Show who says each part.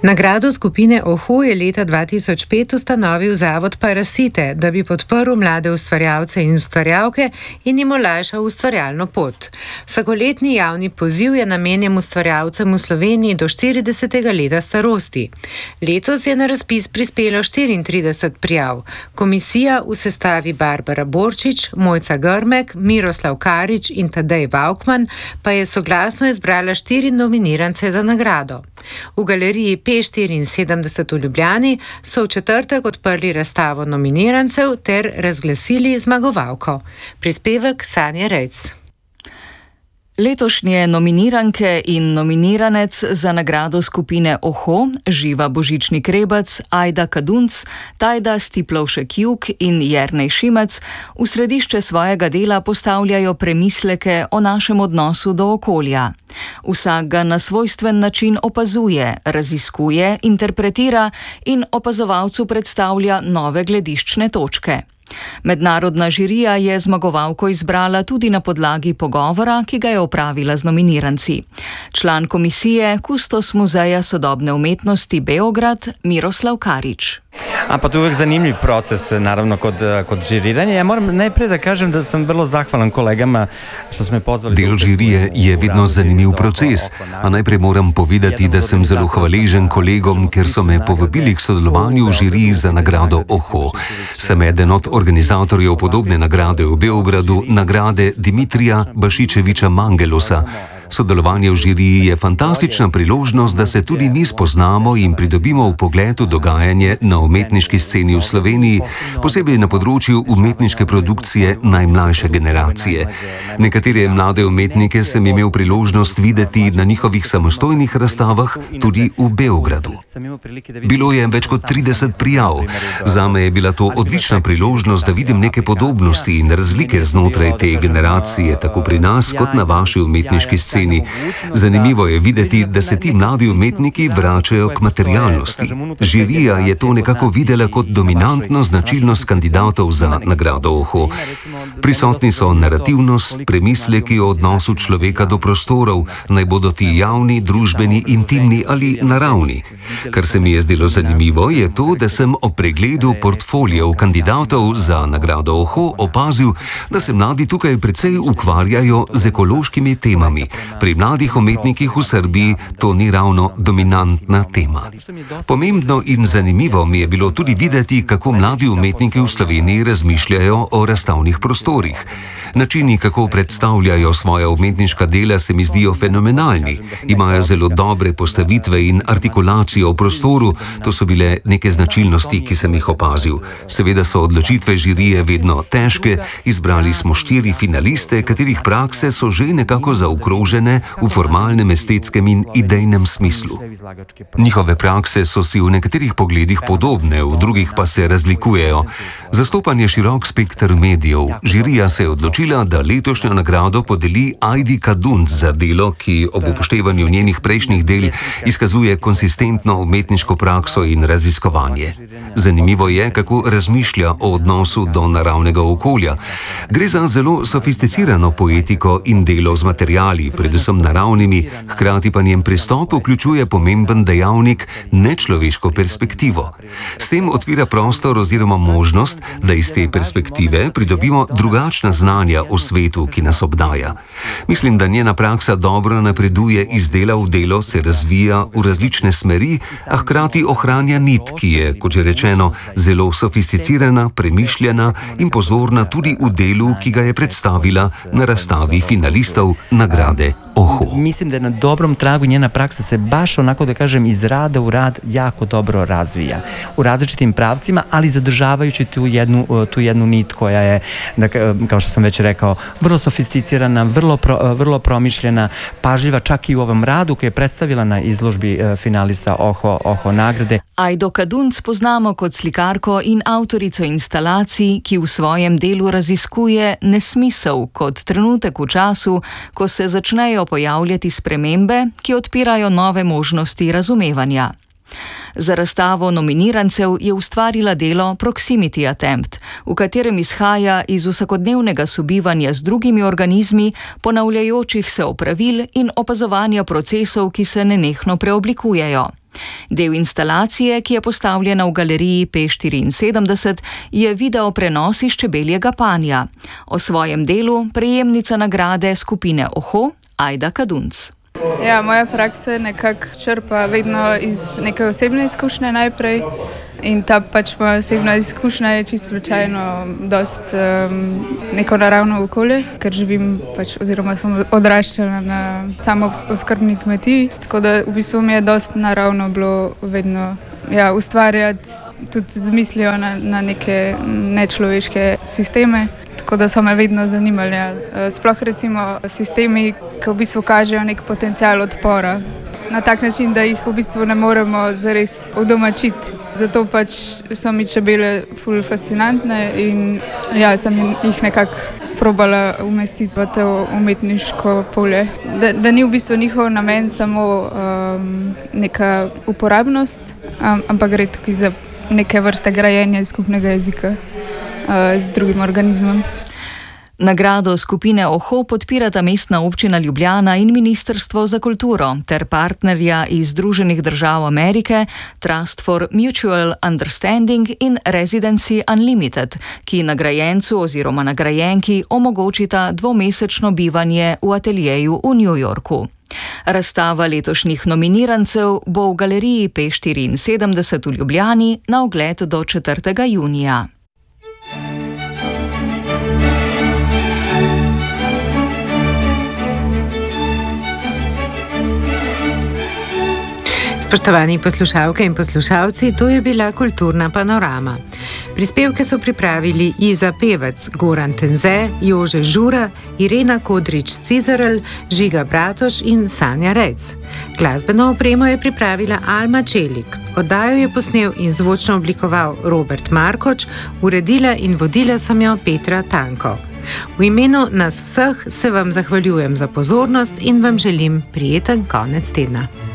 Speaker 1: Nagrado skupine Oho je leta 2005 ustanovil Zavod Parasite, da bi podprl mlade ustvarjalce in ustvarjalke in jim olajšal ustvarjalno pot. Vsakoletni javni poziv je namenjen ustvarjalcem v Sloveniji do 40. leta starosti. Letos je na razpis prispelo 34 prijav. Komisija v sestavi Barbara Borčič, Mojca Grmek, Miroslav Karič in Tadej Vaukman pa je soglasno izbrala 4 nominirance za nagrado. V galeriji P74 v Ljubljani so v četrtek odprli razstavo nominirancev ter razglasili zmagovalko. Prispevek Sanje Rejc.
Speaker 2: Letošnje nominiranke in nominiranec za nagrado skupine Oho, Živa Božičnik Rebec, Ajda Kadunc, Tajda Stiplovšek-Jug in Jernej Šimec v središče svojega dela postavljajo premisleke o našem odnosu do okolja. Vsak ga na svojstven način opazuje, raziskuje, interpretira in opazovalcu predstavlja nove glediščne točke. Mednarodna žirija je zmagovalko izbrala tudi na podlagi pogovora, ki ga je opravila z nominiranci. Član komisije, kustos Muzeja sodobne umetnosti Beograd, Miroslav Karič.
Speaker 3: Pa to je uvijek zanimljiv proces, naravno, kod žiriranja. Ja moram najprej da kažem da sam vrlo zahvalan kolegama što smo me pozvali.
Speaker 4: Del žirije je vedno zanimiv proces, a najprej moram povedati, da sem zelo hvaležen kolegom, ker so me povabili k sodelovanju v žiriji za nagrado Oho. Sem eden od organizatorjev podobne nagrade v Beogradu, nagrade Dimitrija Bašičeviča Mangelosa. Sodelovanje v žiriji je fantastična priložnost, da se tudi mi spoznamo in pridobimo vpogled v dogajanje na umetniški sceni v Sloveniji, posebej na področju umetniške produkcije najmlajše generacije. Nekatere mlade umetnike sem imel priložnost videti na njihovih samostojnih razstavah tudi v Beogradu. Bilo je več kot 30 prijav. Zame je bila to odlična priložnost, da vidim neke podobnosti in razlike znotraj te generacije, tako pri nas kot na vaši umetniški sceni. Zanimivo je videti, da se ti mladi umetniki vračajo k materialnosti. Žirija je to nekako videla kot dominantno značilnost kandidatov za nagrado Oho. Prisotni so narativnost, premisleki o odnosu človeka do prostorov, naj bodo ti javni, družbeni, intimni ali naravni. Kar se mi je zdelo zanimivo, je to, da sem ob pregledu portfolijev kandidatov za nagrado Oho opazil, da se mladi tukaj precej ukvarjajo z ekološkimi temami. Pri mladih umetnikih v Srbiji to ni ravno dominantna tema. Pomembno in zanimivo mi je bilo tudi videti, kako mladi umetniki v Sloveniji razmišljajo o razstavnih prostorih. Načini, kako predstavljajo svoja umetniška dela, se mi zdijo fenomenalni. Imajo zelo dobre postavitve in artikulacijo v prostoru, to so bile neke značilnosti, ki sem jih opazil. Seveda so odločitve žirije vedno težke, izbrali smo 4 finaliste, katerih prakse so že nekako zaokrožene v formalnem, estetskem in idejnem smislu. Njihove prakse so si v nekaterih pogledih podobne, v drugih pa se razlikujejo. Zastopan je širok spekter medijev. Žirija se je odločila, da letošnjo nagrado podeli Ajdi Kadunc za delo, ki ob upoštevanju njenih prejšnjih del izkazuje konsistentno umetniško prakso in raziskovanje. Zanimivo je, kako razmišlja o odnosu do naravnega okolja. Gre za zelo sofisticirano poetiko in delo z materiali, predvsem naravnimi, hkrati pa njen pristop vključuje pomemben dejavnik nečloveško perspektivo. S tem odpira prostor oziroma možnost, da iz te perspektive pridobimo drugačna znanja o svetu, ki nas obdaja. Mislim, da njena praksa dobro napreduje iz dela v delo, se razvija v različne smeri, a hkrati ohranja nit, ki je, kot že rečeno, zelo sofisticirana, premišljena in pozorna tudi v delu, ki ga je predstavila na razstavi finalistov nagrade Oho.
Speaker 3: Mislim da je na dobrom tragu, njena praksa se baš onako da kažem iz rada u rad jako dobro razvija. U različitim pravcima, ali zadržavajući tu jednu nit koja je, kao što sam već rekao, vrlo sofisticirana, vrlo promišljena, pažljiva čak i u ovom radu koji je predstavila na izložbi finalista Oho nagrade.
Speaker 2: Ajdo Kadunc poznamo kot slikarko in avtorico instalacij, ki v svojem delu raziskuje nesmisel kot trenutek v času, ko se začnejo pojavljati spremembe, ki odpirajo nove možnosti razumevanja. Za razstavo nominirancev je ustvarila delo Proximity Attempt, v katerem izhaja iz vsakodnevnega sobivanja z drugimi organizmi, ponavljajočih se opravil in opazovanja procesov, ki se nenehno preoblikujejo. Del instalacije, ki je postavljena v galeriji P74, je video prenos iz Čebeljega panja. O svojem delu prejemnica nagrade skupine Oho, Ajda Kadunc.
Speaker 5: Ja, moja praksa nekako črpa vedno iz neke osebne izkušnje najprej. In ta pač moja osebna izkušnja je čisto slučajno dost neko naravno okolje, ker živim pač oziroma sem odraščala na samooskrbni kmetiji, tako da v bistvu mi je dost naravno bilo vedno ustvarjati tudi z mislijo na neke nečloveške sisteme, tako da so me vedno zanimali. Sploh recimo sistemi, ki v bistvu kažejo nek potencial odpora. Na tak način, da jih v bistvu ne moremo zares udomačiti. Zato pač so mi čebele ful fascinantne in sem jih nekako probala umestiti v to umetniško polje. Da ni v bistvu njihov namen samo neka uporabnost, ampak gre tukaj za neke vrste grajenja skupnega jezika z drugim organizmom.
Speaker 2: Nagrado skupine Oho podpirata Mestna občina Ljubljana in Ministrstvo za kulturo ter partnerja iz Združenih držav Amerike Trust for Mutual Understanding in Residency Unlimited, ki nagrajencu oziroma nagrajenki omogočita dvomesečno bivanje v ateljeju v New Yorku. Razstava letošnjih nominirancev bo v galeriji P74 v Ljubljani na ogled do 4. junija.
Speaker 1: Spoštovani poslušalke in poslušalci, to je bila Kulturna panorama. Prispevke so pripravili Iza Pevec, Goran Tenze, Jože Žura, Irena Kodrič-Cizarel, Žiga Bratoš in Sanja Rec. Glasbeno opremo je pripravila Alma Čelik. Oddajo je posnel in zvočno oblikoval Robert Markoč, uredila in vodila sem jo Petra Tanko. V imenu nas vseh se vam zahvaljujem za pozornost in vam želim prijeten konec tedna.